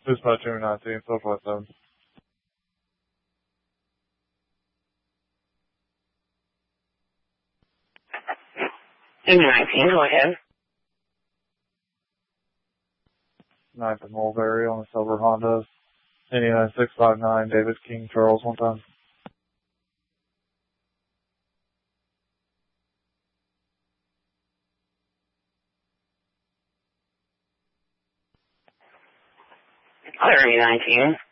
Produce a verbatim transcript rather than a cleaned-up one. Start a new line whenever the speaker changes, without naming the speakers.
Dispatch two nineteen, Southwest seven.
two nineteen, go ahead.
ninth and Mulberry on the silver Honda. Indiana six five nine, David King Charles, one time.
thirty nineteen.